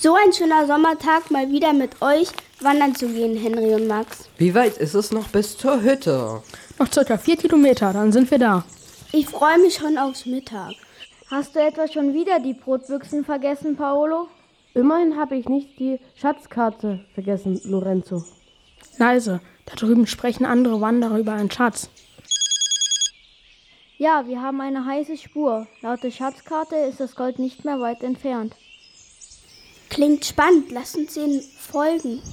So ein schöner Sommertag, mal wieder mit euch wandern zu gehen, Henry und Max. Wie weit ist es noch bis zur Hütte? Noch ca. 4 Kilometer, dann sind wir da. Ich freue mich schon aufs Mittag. Hast du etwa schon wieder die Brotbüchsen vergessen, Paolo? Immerhin habe ich nicht die Schatzkarte vergessen, Lorenzo. Leise, da drüben sprechen andere Wanderer über einen Schatz. Ja, wir haben eine heiße Spur. Laut der Schatzkarte ist das Gold nicht mehr weit entfernt. Klingt spannend, lasst uns ihnen folgen.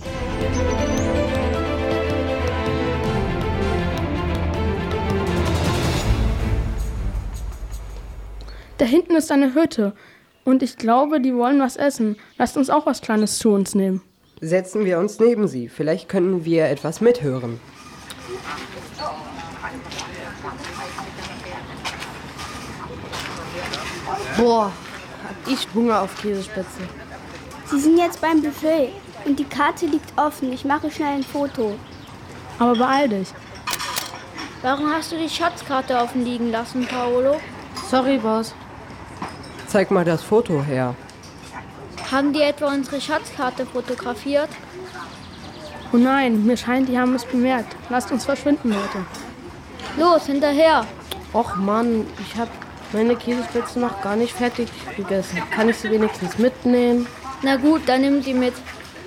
Da hinten ist eine Hütte und ich glaube, die wollen was essen. Lasst uns auch was Kleines zu uns nehmen. Setzen wir uns neben sie. Vielleicht können wir etwas mithören. Boah, hab ich Hunger auf Käsespätzle. Sie sind jetzt beim Buffet und die Karte liegt offen. Ich mache schnell ein Foto. Aber beeil dich. Warum hast du die Schatzkarte offen liegen lassen, Paolo? Sorry, Boss. Zeig mal das Foto her. Haben die etwa unsere Schatzkarte fotografiert? Oh nein, mir scheint, die haben es bemerkt. Lasst uns verschwinden, Leute. Los, hinterher! Och Mann, ich hab meine Käsespätzle noch gar nicht fertig gegessen. Kann ich sie wenigstens mitnehmen? Na gut, dann nimm sie mit.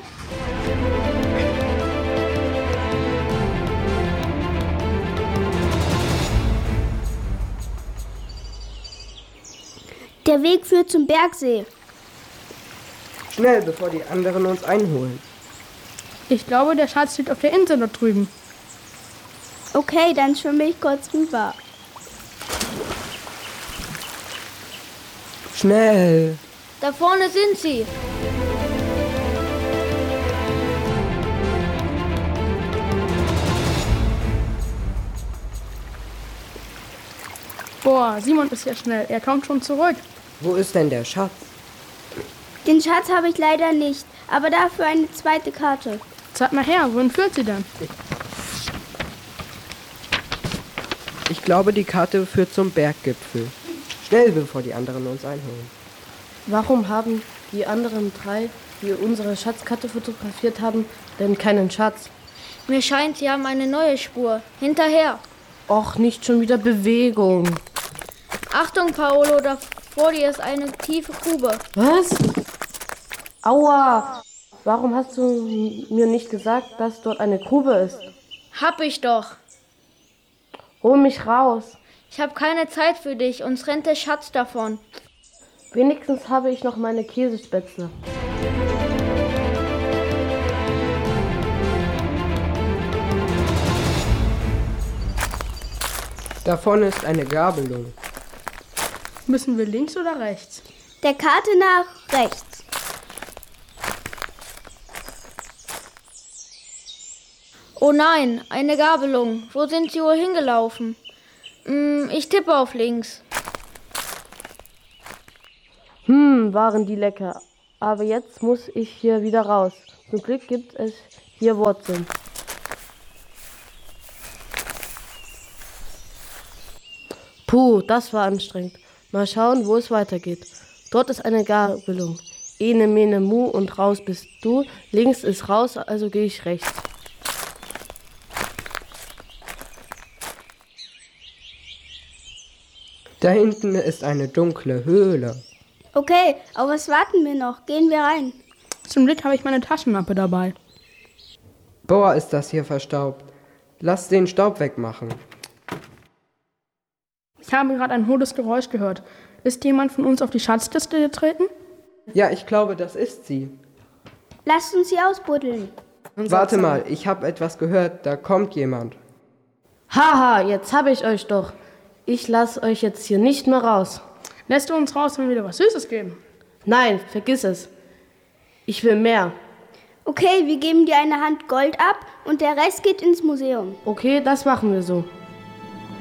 Der Weg führt zum Bergsee. Schnell, bevor die anderen uns einholen. Ich glaube, der Schatz liegt auf der Insel dort drüben. Okay, dann schwimme ich kurz rüber. Schnell! Da vorne sind sie! Boah, Simon ist ja schnell. Er kommt schon zurück. Wo ist denn der Schatz? Den Schatz habe ich leider nicht, aber dafür eine zweite Karte. Zeig mal her, wohin führt sie denn? Ich glaube, die Karte führt zum Berggipfel. Schnell, bevor die anderen uns einholen. Warum haben die anderen 3, die unsere Schatzkarte fotografiert haben, denn keinen Schatz? Mir scheint, sie haben eine neue Spur. Hinterher! Och, nicht schon wieder Bewegung. Achtung, Paolo, da vor dir ist eine tiefe Grube. Was? Aua! Warum hast du mir nicht gesagt, dass dort eine Grube ist? Hab ich doch. Hol mich raus. Ich habe keine Zeit für dich, uns rennt der Schatz davon. Wenigstens habe ich noch meine Käsespätzle. Da vorne ist eine Gabelung. Müssen wir links oder rechts? Der Karte nach rechts. Oh nein, eine Gabelung. Wo sind sie wohl hingelaufen? Ich tippe auf links. Waren die lecker. Aber jetzt muss ich hier wieder raus. Zum Glück gibt es hier Wurzeln. Puh, das war anstrengend. Mal schauen, wo es weitergeht. Dort ist eine Gabelung. Ene, mene, mu und raus bist du. Links ist raus, also gehe ich rechts. Da hinten ist eine dunkle Höhle. Okay, aber was warten wir noch? Gehen wir rein. Zum Glück habe ich meine Taschenlampe dabei. Boah, ist das hier verstaubt. Lass den Staub wegmachen. Ich habe gerade ein hohles Geräusch gehört. Ist jemand von uns auf die Schatzliste getreten? Ja, ich glaube, das ist sie. Lasst uns sie ausbuddeln. Warte mal, ich habe etwas gehört. Da kommt jemand. Haha, jetzt habe ich euch doch. Ich lasse euch jetzt hier nicht mehr raus. Lässt du uns raus, wenn wir dir was Süßes geben? Nein, vergiss es. Ich will mehr. Okay, wir geben dir eine Hand Gold ab und der Rest geht ins Museum. Okay, das machen wir so.